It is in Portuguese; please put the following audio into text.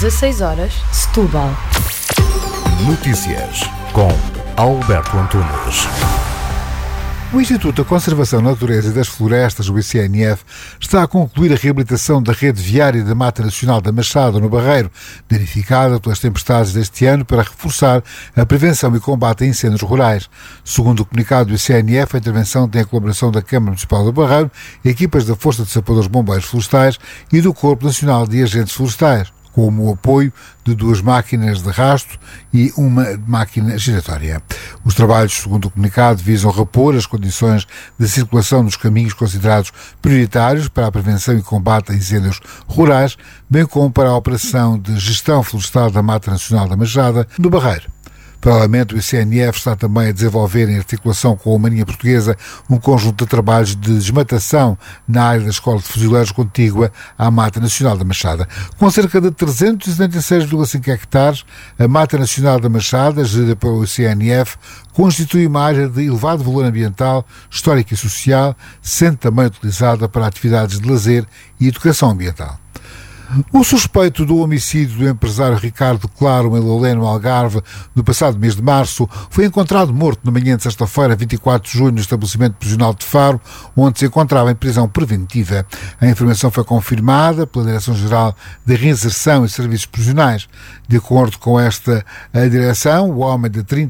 16 horas, Setúbal. Notícias com Alberto Antunes. O Instituto da Conservação da Natureza e das Florestas, o ICNF, está a concluir a reabilitação da rede viária da Mata Nacional da Machada, no Barreiro, danificada pelas tempestades deste ano, para reforçar a prevenção e combate a incêndios rurais. Segundo o comunicado do ICNF, a intervenção tem a colaboração da Câmara Municipal do Barreiro, equipas da Força de Sapadores Bombeiros Florestais e do Corpo Nacional de Agentes Florestais, como o apoio de 2 máquinas de arrasto e uma máquina giratória. Os trabalhos, segundo o comunicado, visam repor as condições de circulação nos caminhos considerados prioritários para a prevenção e combate a incêndios rurais, bem como para a operação de gestão florestal da Mata Nacional da Machada, no Barreiro. Paralelamente, o ICNF está também a desenvolver, em articulação com a Marinha Portuguesa, um conjunto de trabalhos de desmatação na área da Escola de Fuzileiros contígua à Mata Nacional da Machada. Com cerca de 376,5 hectares, a Mata Nacional da Machada, gerida pelo ICNF, constitui uma área de elevado valor ambiental, histórico e social, sendo também utilizada para atividades de lazer e educação ambiental. O suspeito do homicídio do empresário Ricardo Claro em Lolé, no Algarve, no passado mês de março, foi encontrado morto na manhã de sexta-feira, 24 de junho, no estabelecimento prisional de Faro, onde se encontrava em prisão preventiva. A informação foi confirmada pela Direção-Geral de Reinserção e Serviços Prisionais. De acordo com esta direção, o homem de 30